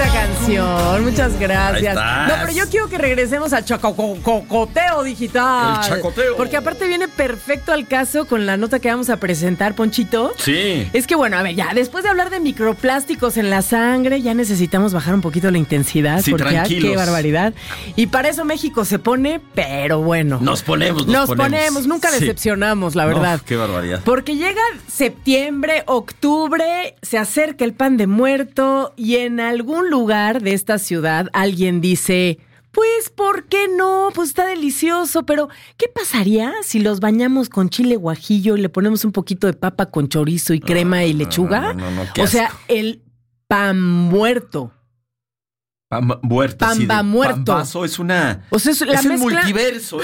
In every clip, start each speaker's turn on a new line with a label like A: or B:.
A: bonita canción. Muchas gracias.
B: Ahí
A: No, pero yo quiero que regresemos al chacoteo digital.
B: El chacoteo.
A: Porque aparte viene perfecto al caso con la nota que vamos a presentar, Ponchito.
B: Sí.
A: Es que bueno, a ver, ya después de hablar de microplásticos en la sangre, ya necesitamos bajar un poquito la intensidad.
B: Sí,
A: porque
B: tranquilos.
A: qué barbaridad. Y para eso México se pone, pero bueno.
B: Nos ponemos.
A: Nunca
B: Sí.
A: decepcionamos, la verdad.
B: Qué barbaridad.
A: Porque llega septiembre, octubre, se acerca el pan de muerto y en algún lugar de esta ciudad alguien dice, pues, ¿por qué no? Pues está delicioso, pero ¿qué pasaría si los bañamos con chile guajillo y le ponemos un poquito de papa con chorizo y crema y lechuga?
B: No, qué
A: O sea,
B: asco.
A: el pan muerto.
B: Pamba muerto.
A: Pamba muerto.
B: Pambazo es una...
A: O sea, es la
B: es el
A: mezcla...
B: multiverso,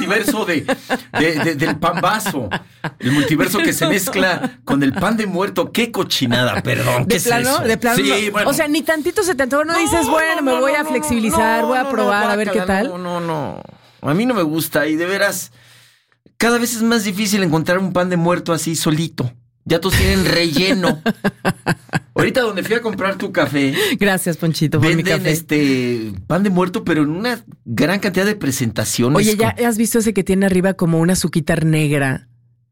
B: del pambazo. El multiverso que se mezcla con el pan de muerto. ¡Qué cochinada! Perdón, ¿qué
A: ¿De
B: es
A: plano?
B: eso?
A: ¿De plano?
B: Sí, bueno.
A: O sea, ni tantito se te antojó, no dices, bueno, me voy a flexibilizar, voy a probar, a ver qué tal.
B: No. A mí no me gusta y de veras, cada vez es más difícil encontrar un pan de muerto así solito. Ya todos tienen relleno. Ahorita donde fui a comprar tu café,
A: Gracias, Ponchito, por mi
B: venden
A: café.
B: pan de muerto, pero en una gran cantidad de presentaciones.
A: Oye, ¿ya has visto ese que tiene arriba como una azuquita negra?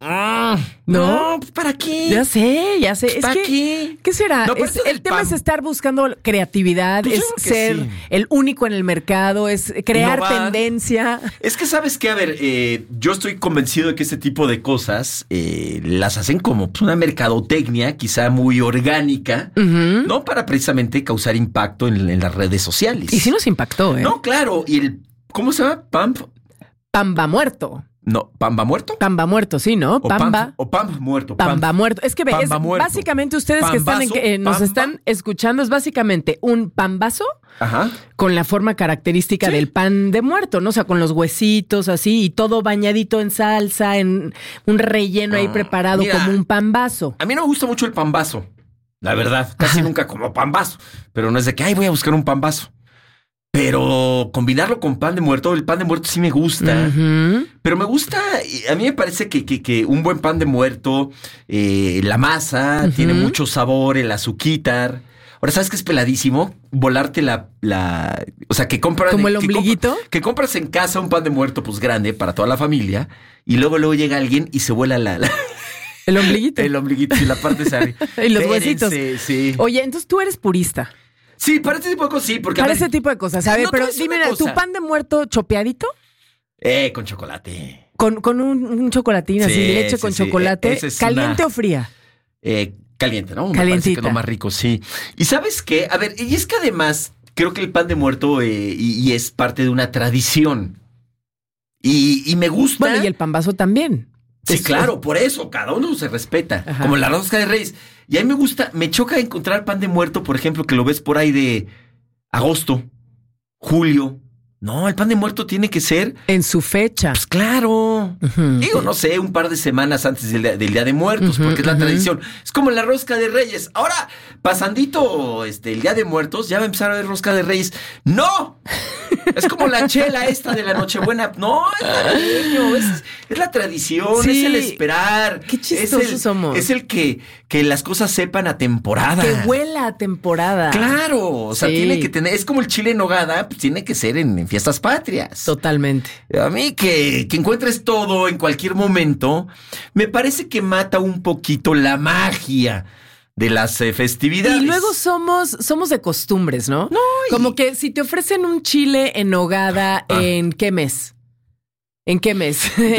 A: ¿No?
B: Pues, ¿para qué?
A: Ya sé. Es
B: ¿Para
A: que,
B: qué?
A: ¿qué será?
B: No, pero esto
A: El
B: del
A: tema
B: pan.
A: es estar buscando creatividad,
B: Pues yo
A: es
B: creo que
A: ser
B: sí.
A: el único en el mercado, es crear
B: Innovar.
A: tendencia.
B: Es que sabes que, a ver, yo estoy convencido de que este tipo de cosas las hacen como pues, una mercadotecnia, quizá muy orgánica,
A: Ujú.
B: ¿no? Para precisamente causar impacto en las redes sociales.
A: Y sí nos impactó, ¿eh?
B: No, claro. Y el, ¿cómo se llama?
A: Pamba muerto.
B: No, ¿Pamba muerto?
A: Pamba muerto, sí, ¿no?
B: O Pamba muerto.
A: Pamba muerto. Es que ve,
B: Pamba muerto.
A: básicamente ustedes que están
B: Pambazo,
A: nos
B: pamba.
A: están escuchando, es básicamente un pambazo
B: Ajá.
A: con la forma característica
B: Sí.
A: del pan de muerto, ¿no? O sea, con los huesitos así y todo bañadito en salsa, en un relleno ahí preparado
B: mira.
A: como un pambazo.
B: A mí no me gusta mucho el pambazo. La verdad, casi nunca como pambazo. Pero no es de que, ay, voy a buscar un pambazo. Pero combinarlo con pan de muerto, el pan de muerto sí me gusta.
A: Ujú.
B: Pero me gusta, a mí me parece que un buen pan de muerto, la masa, tiene mucho sabor, el azuquitar. Ahora, ¿sabes qué es peladísimo? Volarte o sea, que compras...
A: ¿Como el ombliguito?
B: Que compras en casa un pan de muerto, pues grande, para toda la familia, y luego llega alguien y se vuela
A: El ombliguito.
B: el ombliguito y la parte sale.
A: Y los huesitos.
B: Sí.
A: Oye, entonces tú eres purista.
B: Sí, para este tipo de cosas sí, porque...
A: Para
B: a ver,
A: ese tipo de cosas. A ver,
B: no te
A: pero
B: voy a decir
A: dime,
B: una
A: ¿tu
B: cosa.
A: pan de muerto chopeadito?
B: Con chocolate.
A: Con un chocolatín así,
B: Sí,
A: leche
B: sí,
A: con
B: sí.
A: chocolate.
B: Esa es
A: ¿Caliente
B: una-
A: o fría?
B: Caliente, ¿no? Me
A: Calientita.
B: parece que es lo más rico, sí. Y ¿sabes qué? A ver, y es que además creo que el pan de muerto y es parte de una tradición. Y me gusta...
A: Bueno, y el pambazo también.
B: Sí,
A: Es-
B: claro, por eso, cada uno se respeta.
A: Ajá.
B: Como la rosca de Reyes. Y a mí me gusta, me choca encontrar pan de muerto, por ejemplo, que lo ves por ahí de agosto, julio. No, el pan de muerto tiene que ser,
A: En su fecha.
B: pues claro.
A: Ujú.
B: Digo, no sé, un par de semanas antes del Día de Muertos,
A: Ujú,
B: porque es la
A: ujú.
B: tradición. Es como la rosca de Reyes. Ahora, pasandito el Día de Muertos, ya va a empezar a haber rosca de Reyes. ¡No! Es como la chela esta de la Nochebuena. No, es navideño, es la tradición,
A: Sí.
B: es el esperar.
A: Qué chistosos somos.
B: Es el que las cosas sepan a temporada.
A: Que huela a temporada.
B: Claro, o sea,
A: Sí.
B: tiene que tener, es como el chile en nogada, pues tiene que ser en fiestas patrias.
A: Totalmente.
B: A mí que encuentres todo en cualquier momento, me parece que mata un poquito la magia de las festividades.
A: Y luego somos de costumbres, ¿no?
B: No, y-
A: Como que si te ofrecen un chile en nogada, ¿en qué mes? ¿En qué mes?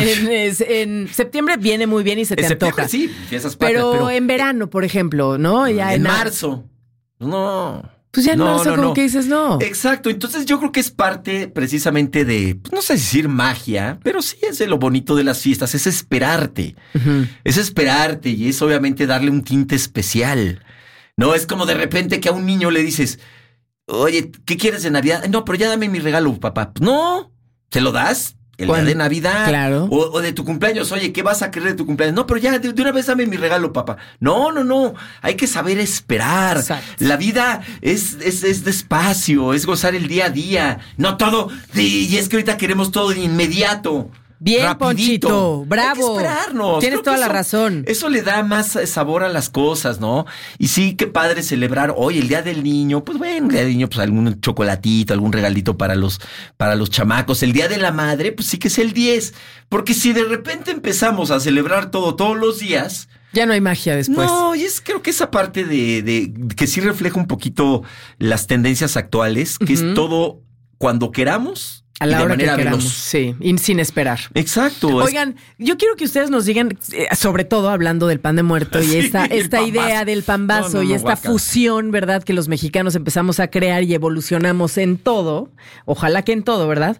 A: en septiembre viene muy bien y se te
B: en septiembre
A: antoja.
B: sí, fiestas patrias,
A: Pero en verano, por ejemplo, ¿no? Ya
B: en marzo. No.
A: Pues ya en
B: No,
A: marzo
B: no,
A: como
B: no.
A: que dices no.
B: Exacto, entonces yo creo que es parte precisamente de, pues, no sé si decir magia, pero sí es de lo bonito de las fiestas, es esperarte.
A: Ujú.
B: Es esperarte y es obviamente darle un tinte especial. No es como de repente que a un niño le dices, oye, ¿qué quieres de Navidad? No, pero ya dame mi regalo, papá. Pues no, ¿te lo das? El día
A: ¿Cuándo?
B: de Navidad.
A: Claro.
B: O de tu cumpleaños. Oye, ¿qué vas a querer de tu cumpleaños? No, pero ya de una vez dame mi regalo, papá. No. Hay que saber esperar.
A: Exacto.
B: La vida es despacio, es gozar el día a día. No todo. Y es que ahorita queremos todo de inmediato.
A: Bien,
B: rapidito.
A: Ponchito, bravo.
B: Hay que esperarnos.
A: Tienes
B: Creo
A: toda
B: que
A: la
B: eso-
A: razón.
B: Eso le da más sabor a las cosas, ¿no? Y sí, qué padre celebrar hoy el Día del Niño. Pues bueno, el Día del Niño, pues algún chocolatito, algún regalito para los chamacos. El Día de la Madre, pues sí que es el 10. Porque si de repente empezamos a celebrar todo todos los días...
A: Ya no hay magia después.
B: No, y creo que esa parte de que sí refleja un poquito las tendencias actuales, que es todo cuando queramos
A: A la
B: y de
A: hora que
B: manera
A: queramos,
B: veloz.
A: sí, y sin esperar.
B: Exacto.
A: Oigan, yo quiero que ustedes nos digan, sobre todo hablando del pan de muerto y
B: Sí,
A: esta
B: el pambazo.
A: idea del pambazo y esta
B: guácala.
A: fusión, ¿verdad? Que los mexicanos empezamos a crear y evolucionamos en todo. Ojalá que en todo, ¿verdad?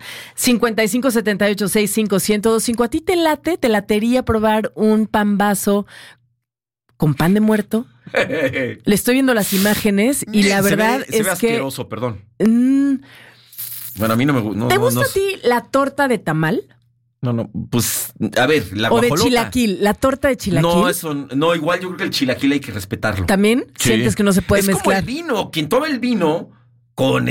A: 5578651025. ¿A ti te latería probar un pambazo con pan de muerto? Le estoy viendo las imágenes y la verdad
B: se ve
A: es que...
B: asqueroso, perdón.
A: mm,
B: Bueno, a mí no me gusta.
A: ¿Te gusta a ti la torta de tamal?
B: No, pues, a ver, la
A: ¿O de
B: guajolota.
A: chilaquil? ¿La torta de chilaquil?
B: No, no, igual yo creo que el chilaquil hay que respetarlo.
A: ¿También?
B: Sí.
A: ¿Sientes que no se puede
B: es
A: mezclar?
B: como el vino. Quien toma el vino con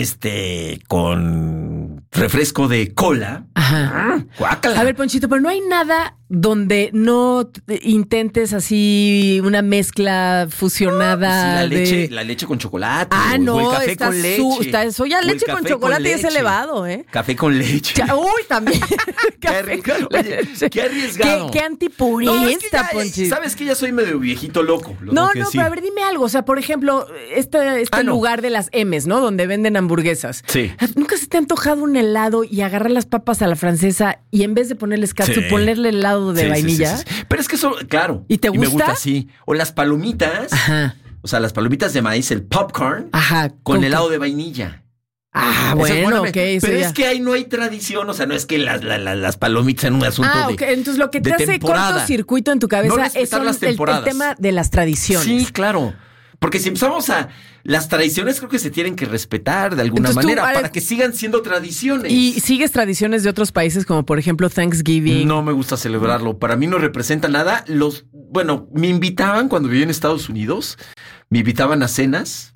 B: refresco de cola.
A: Ajá.
B: Guácala.
A: A ver, Ponchito, pero no hay nada donde no intentes así una mezcla fusionada
B: Pues sí,
A: de...
B: la leche con chocolate.
A: Ah,
B: o
A: no,
B: el café
A: está
B: con leche.
A: eso ya
B: o el
A: leche con
B: café
A: chocolate es
B: leche.
A: elevado, ¿eh?
B: Café con leche.
A: Uy, también. Café con
B: Oye,
A: leche.
B: qué arriesgado.
A: Qué antipurista,
B: No, es que ya,
A: Ponchito.
B: sabes que ya soy medio viejito loco. lo
A: No,
B: tengo que decir.
A: pero a ver, dime algo. O sea, por ejemplo, este
B: Ah, no.
A: lugar de las M's, ¿no? Donde venden hamburguesas.
B: Sí.
A: ¿Nunca se te ha antojado un helado y agarrar las papas a la francesa y en vez de ponerles catsup,
B: Sí.
A: ponerle helado de
B: Sí, sí,
A: vainilla?
B: sí, sí. Pero es que eso, claro.
A: ¿Y te
B: me
A: gusta?
B: gusta, sí. O las palomitas.
A: Ajá.
B: O sea, las palomitas de maíz, el popcorn,
A: Ajá.
B: con helado de vainilla.
A: Ah,
B: Eso es
A: bueno,
B: bueno,
A: ok. Eso
B: pero
A: ya.
B: es que ahí no hay tradición, o sea, no es que las palomitas sean un asunto
A: Ah,
B: de
A: ok. Entonces lo que te
B: de
A: hace
B: temporada.
A: cortocircuito en tu
B: No
A: cabeza
B: respetar
A: es son
B: las
A: el
B: temporadas.
A: tema de las tradiciones.
B: Sí, claro. Porque si empezamos a... Las tradiciones creo que se tienen que respetar de alguna
A: Entonces tú,
B: manera
A: a ver,
B: para que sigan siendo tradiciones.
A: ¿Y sigues tradiciones de otros países como por ejemplo Thanksgiving?
B: No me gusta celebrarlo. Para mí no representa nada. Bueno, me invitaban cuando vivía en Estados Unidos. Me invitaban a cenas.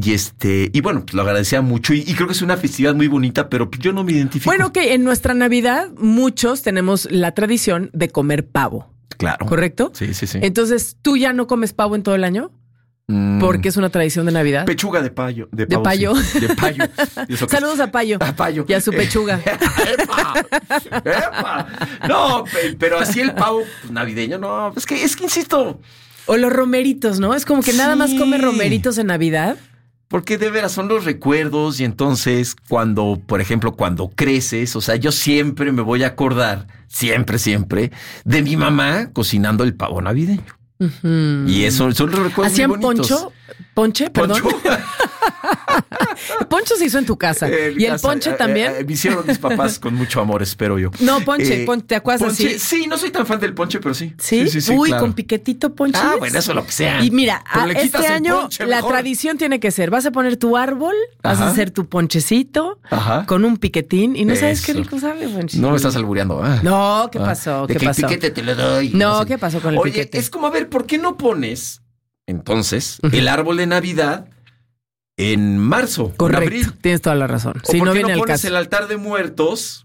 B: Y bueno, pues lo agradecía mucho. Y creo que es una festividad muy bonita, pero yo no me identifico.
A: Bueno, que en nuestra Navidad muchos tenemos la tradición de comer pavo,
B: claro.
A: ¿correcto?
B: Sí, sí, sí.
A: Entonces, ¿tú ya no comes pavo en todo el año? Porque es una tradición de Navidad.
B: Pechuga de payo. De
A: payo.
B: sí. De payo. ¿Y eso qué es?
A: Saludos a Payo.
B: A payo.
A: Y a su pechuga.
B: ¡Epa! ¡Epa! No, pero así el pavo navideño, no. Es que insisto,
A: O los romeritos, ¿no? Es como que nada más
B: Sí.
A: come romeritos en Navidad.
B: porque de veras son los recuerdos y entonces cuando, por ejemplo, cuando creces, o sea, yo siempre me voy a acordar, siempre, de mi mamá cocinando el pavo navideño.
A: Ujú.
B: Y eso son los recuerdos
A: ¿Hacían
B: muy bonitos.
A: ponche? Perdón.
B: Poncho.
A: Poncho se hizo en tu casa. ¿Y el ponche también?
B: Me hicieron mis papás con mucho amor, espero yo.
A: No, ponche, ¿te acuerdas
B: ponche,
A: así?
B: Sí, no soy tan fan del ponche, pero sí.
A: ¿Sí?
B: Sí,
A: Uy,
B: claro.
A: con piquetito ponche.
B: Ah, bueno, eso lo que sea.
A: Y mira,
B: Pero le quitas
A: este
B: el
A: año
B: ponche
A: la
B: mejor.
A: tradición tiene que ser, vas a poner tu árbol, vas a
B: Ajá.
A: hacer tu ponchecito
B: Ajá.
A: con un piquetín y no sabes qué
B: Eso.
A: rico sabe, ponche.
B: No me estás albureando.
A: No, ¿qué pasó?
B: De
A: ¿Qué
B: que
A: pasó?
B: el piquete te lo doy.
A: No,
B: sé.
A: ¿qué pasó con el
B: Oye,
A: piquete?
B: es como, a ver, ¿por qué no pones, entonces, el árbol de Navidad en marzo?
A: Correcto,
B: En abril.
A: tienes toda la razón.
B: ¿O
A: Si
B: por
A: no
B: qué
A: viene
B: no
A: el
B: pones
A: caso.
B: el altar de muertos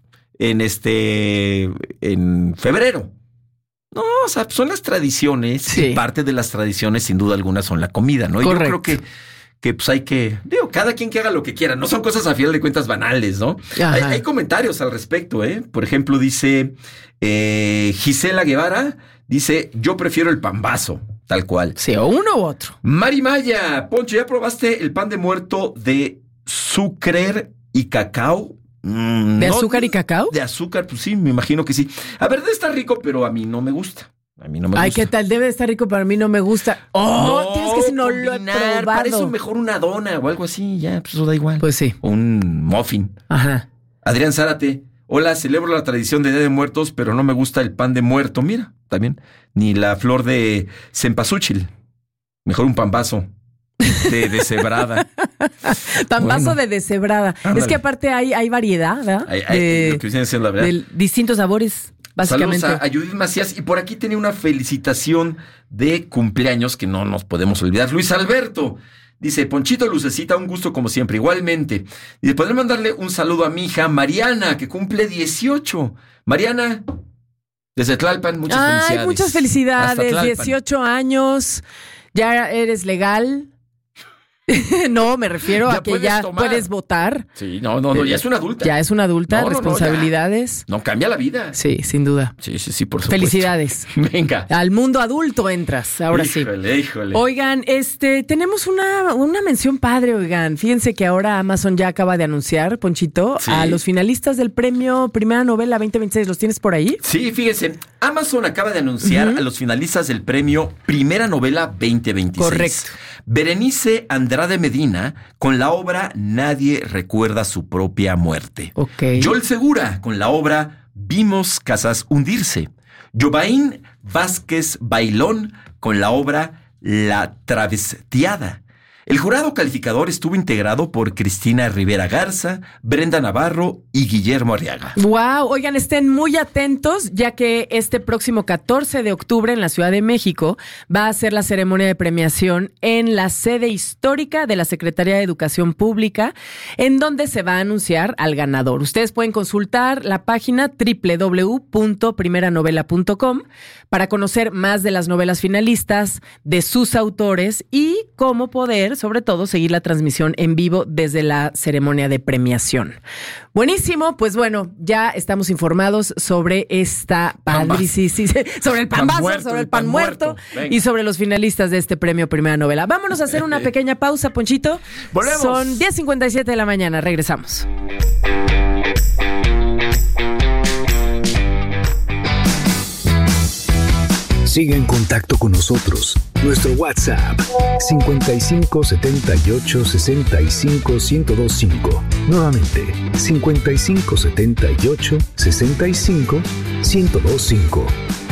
B: en febrero? No, o sea, son las tradiciones.
A: Sí.
B: Y parte de las tradiciones, sin duda alguna, son la comida, ¿no? Y
A: Correcto.
B: yo creo que pues hay que, digo, cada quien que haga lo que quiera. No son cosas a final de cuentas banales, ¿no?
A: Ajá.
B: Hay comentarios al respecto, ¿eh? Por ejemplo, dice Gisela Guevara, dice, yo prefiero el pambazo, tal cual.
A: Sí, o uno u otro.
B: Mari Maya, Poncho, ¿ya probaste el pan de muerto de azúcar y cacao?
A: ¿De azúcar y cacao?
B: De azúcar, pues sí, me imagino que sí. A ver, está rico, pero a mí no me gusta. A mí no me
A: Ay,
B: gusta.
A: ¿qué tal? Debe de estar rico, pero a mí no me gusta. Oh, tienes que decir, no lo he
B: combinar, Para eso
A: probado.
B: mejor una dona o algo así, ya, pues eso da igual.
A: Pues sí.
B: O un muffin.
A: Ajá.
B: Adrián Zárate, hola, celebro la tradición de Día de Muertos, pero no me gusta el pan de muerto, mira, también. Ni la flor de cempasúchil. Mejor un pambazo de cebrada.
A: Pambazo
B: Bueno.
A: de deshebrada.
B: Ándale.
A: Es que aparte hay variedad, ¿verdad?
B: Lo que viene siendo la verdad.
A: De distintos sabores, básicamente.
B: Saludos a Judith Macías. Y por aquí tenía una felicitación de cumpleaños que no nos podemos olvidar. Luis Alberto dice, Ponchito, Lucecita, un gusto como siempre. Igualmente. Y podré mandarle un saludo a mi hija Mariana, que cumple 18. Mariana, Desde Tlalpan, muchas felicidades.
A: Ay, muchas felicidades. 18 años, ya eres legal. No, me refiero a que ya puedes votar.
B: Sí, no, ya es una adulta.
A: Ya es una adulta, responsabilidades.
B: No, cambia la vida.
A: Sí, sin duda.
B: Sí, por supuesto.
A: Felicidades.
B: Venga.
A: Al mundo adulto entras, ahora sí.
B: Híjole.
A: Oigan, tenemos una mención padre, oigan. Fíjense que ahora Amazon ya acaba de anunciar, Ponchito, a los finalistas del premio Primera Novela 2026. ¿Los tienes por ahí?
B: Sí, fíjense. Amazon acaba de anunciar a los finalistas del premio Primera Novela 2026.
A: Correcto.
B: Berenice Andrade Medina con la obra Nadie recuerda su propia muerte. Joel Segura con la obra Vimos casas hundirse. Yovaín Vázquez Bailón con la obra La travestiada. El jurado calificador estuvo integrado por Cristina Rivera Garza, Brenda Navarro y Guillermo Arriaga.
A: ¡Wow! Oigan, estén muy atentos, ya que este próximo 14 de octubre en la Ciudad de México va a ser la ceremonia de premiación en la sede histórica de la Secretaría de Educación Pública, en donde se va a anunciar al ganador. Ustedes pueden consultar la página www.primeranovela.com para conocer más de las novelas finalistas, de sus autores y cómo poder, sobre todo, seguir la transmisión en vivo desde la ceremonia de premiación. Buenísimo, pues bueno, ya estamos informados sobre esta sobre el pambazo, sobre el pan muerto y sobre los finalistas de este premio Primera Novela. Vámonos a hacer una pequeña pausa, Ponchito.
B: Volvemos.
A: Son 10:57 de la mañana, regresamos.
C: Sigue en contacto con nosotros. Nuestro WhatsApp 55 78 65 1025. Nuevamente 55 78 65 1025.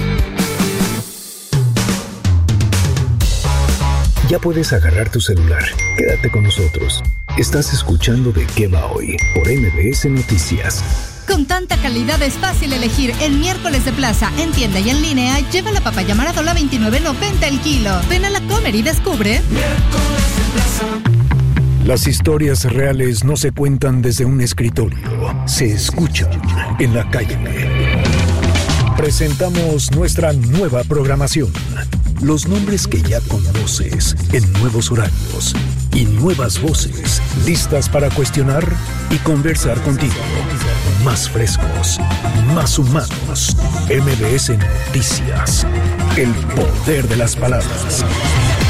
C: Ya puedes agarrar tu celular. Quédate con nosotros. Estás escuchando De Qué Va Hoy por MBS Noticias.
D: Con tanta calidad es fácil elegir. En miércoles de plaza, en tienda y en línea, lleva la papaya Maradola 29.90 el kilo. Ven a la Comer y descubre. Miércoles de plaza.
C: Las historias reales no se cuentan desde un escritorio, se escuchan en la calle. Presentamos nuestra nueva programación. Los nombres que ya conoces en nuevos horarios y nuevas voces listas para cuestionar y conversar contigo. Más frescos, más humanos. MBS Noticias. El poder de las palabras.